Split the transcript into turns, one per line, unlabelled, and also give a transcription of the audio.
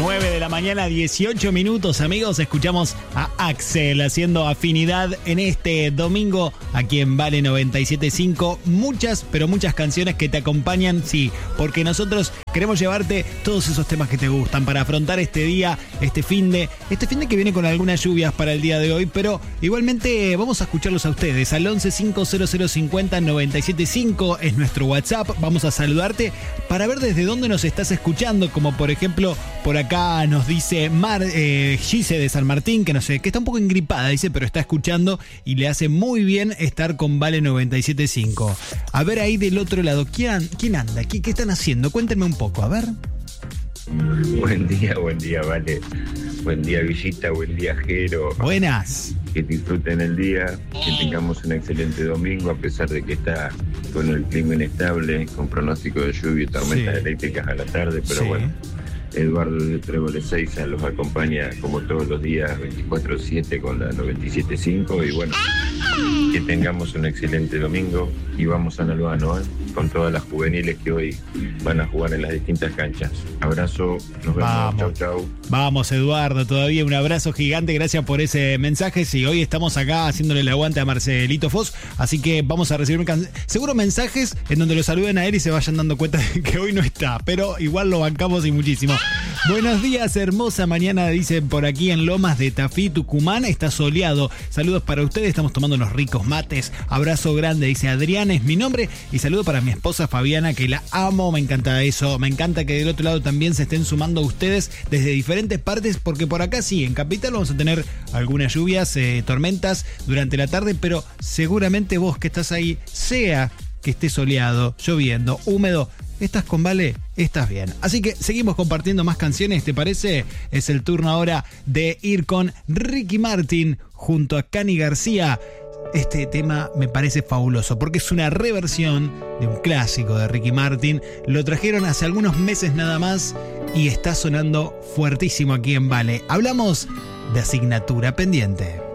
9 de la mañana, 18 minutos, amigos. Escuchamos a Axel haciendo afinidad en este domingo aquí en Vale 97.5. Muchas, pero muchas canciones que te acompañan, sí, porque nosotros queremos llevarte todos esos temas que te gustan para afrontar este día, este fin de que viene con algunas lluvias para el día de hoy, pero igualmente vamos a escucharlos a ustedes. Al 1150050975 es nuestro WhatsApp. Vamos a saludarte para ver desde dónde nos estás escuchando, como por ejemplo, por acá nos dice Gise de San Martín, que no sé, que está un poco engripada, dice, pero está escuchando y le hace muy bien estar con Vale 97.5. A ver ahí del otro lado, ¿quién anda? ¿Qué están haciendo? Cuéntenme un poco, a ver.
Buen día, Vale. Buen día, Villita, buen día, Jero.
Buenas.
Que disfruten el día, que tengamos un excelente domingo, a pesar de que está con el clima inestable, con pronóstico de lluvia y tormentas eléctricas a la tarde, pero bueno. Eduardo de Tréboles Seiza los acompaña como todos los días 24/7 con la 97.5 y bueno, que tengamos un excelente domingo y vamos a Albano, con todas las juveniles que hoy van a jugar en las distintas canchas. Abrazo, nos vemos, chau.
Vamos, Eduardo, todavía un abrazo gigante, gracias por ese mensaje. Sí, hoy estamos acá haciéndole el aguante a Marcelito Foz, así que vamos a recibir seguro mensajes en donde lo saluden a él y se vayan dando cuenta de que hoy no está, pero igual lo bancamos y muchísimo. Buenos días, hermosa mañana, dicen por aquí en Lomas de Tafí, Tucumán, está soleado. Saludos para ustedes, estamos tomando unos ricos mates. Abrazo grande, dice Adrián, es mi nombre. Y saludo para mi esposa Fabiana, que la amo, me encanta eso. Me encanta que del otro lado también se estén sumando ustedes desde diferentes partes, porque por acá sí, en Capital vamos a tener algunas lluvias, tormentas durante la tarde, pero seguramente vos que estás ahí, sea que esté soleado, lloviendo, húmedo, estás con Vale, estás bien. Así que seguimos compartiendo más canciones, ¿te parece? Es el turno ahora de ir con Ricky Martin junto a Cani García. Este tema me parece fabuloso porque es una reversión de un clásico de Ricky Martin. Lo trajeron hace algunos meses nada más y está sonando fuertísimo aquí en Vale. Hablamos de Asignatura Pendiente.